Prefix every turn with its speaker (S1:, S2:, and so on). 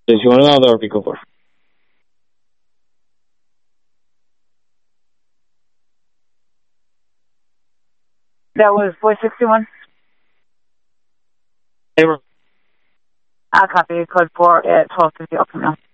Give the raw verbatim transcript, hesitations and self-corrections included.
S1: Sesione out or pick over.
S2: That was four sixty-one.
S1: Ever.
S2: I'll copy code four at twelve fifty. Up from now.